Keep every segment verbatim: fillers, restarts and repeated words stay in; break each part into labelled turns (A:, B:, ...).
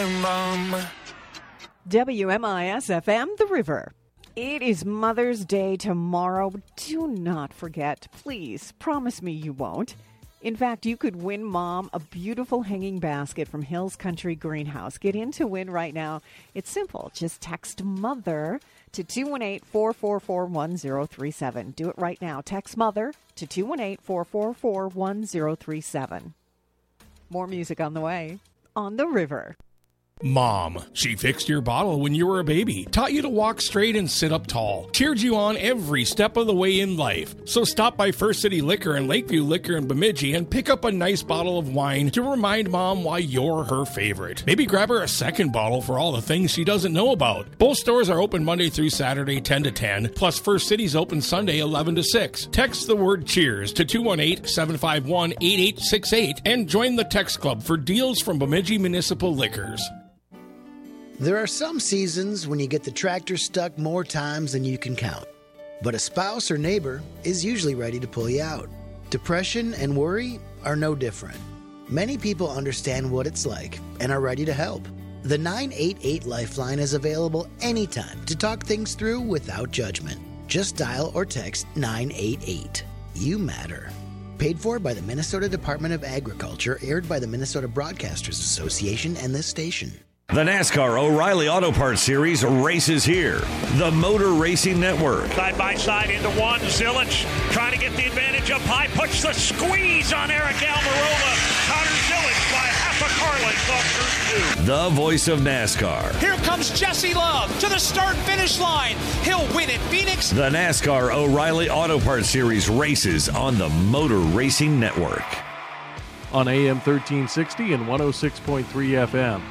A: time bomb.
B: W M I S F M, The River. It is Mother's Day tomorrow. Do not forget, please. Promise me you won't. In fact, you could win Mom a beautiful hanging basket from Hills Country Greenhouse. Get in to win right now. It's simple. Just text MOTHER to two one eight, four four four, one zero three seven. Do it right now. Text MOTHER to two one eight, four four four, one zero three seven. More music on the way on The River.
C: Mom. She fixed your bottle when you were a baby, taught you to walk straight and sit up tall, cheered you on every step of the way in life. So stop by First City Liquor and Lakeview Liquor in Bemidji and pick up a nice bottle of wine to remind Mom why you're her favorite. Maybe grab her a second bottle for all the things she doesn't know about. Both stores are open Monday through Saturday, ten to ten, plus First City's open Sunday, eleven to six. Text the word CHEERS to two one eight, seven five one, eight eight six eight and join the text club for deals from Bemidji Municipal Liquors.
D: There are some seasons when you get the tractor stuck more times than you can count. But a spouse or neighbor is usually ready to pull you out. Depression and worry are no different. Many people understand what it's like and are ready to help. The nine eight eight Lifeline is available anytime to talk things through without judgment. Just dial or text nine eight eight. You matter. Paid for by the Minnesota Department of Agriculture, aired by the Minnesota Broadcasters Association and this station.
E: The NASCAR O'Reilly Auto Parts Series races here. The Motor Racing Network.
F: Side by side into one. Zilich trying to get the advantage up high. Puts the squeeze on Eric Almirola. Connor Zilich by half a car length off turn two.
E: The voice of NASCAR.
G: Here comes Jesse Love to the start-finish line. He'll win at Phoenix.
E: The NASCAR O'Reilly Auto Parts Series races on the Motor Racing Network.
H: On A M thirteen sixty and one oh six point three F M.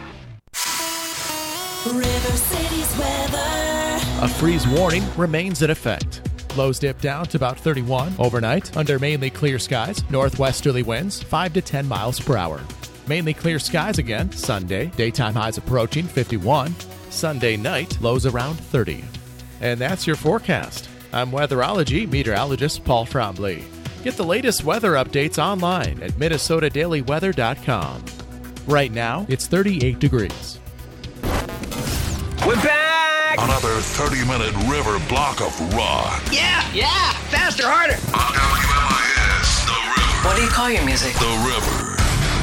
I: River City's weather.
J: A freeze warning remains in effect. Lows dip down to about thirty-one overnight under mainly clear skies. Northwesterly winds five to ten miles per hour. Mainly clear skies again Sunday. Daytime highs approaching fifty-one. Sunday night lows around thirty. And that's your forecast. I'm weatherology meteorologist Paul Frombley. Get the latest weather updates online at minnesota daily weather dot com. Right now, it's thirty-eight degrees.
K: We're back!
A: Another thirty-minute river block of rock.
K: Yeah, yeah! Faster, harder!
A: On W M I S, The River.
K: What do you call your music?
A: The River.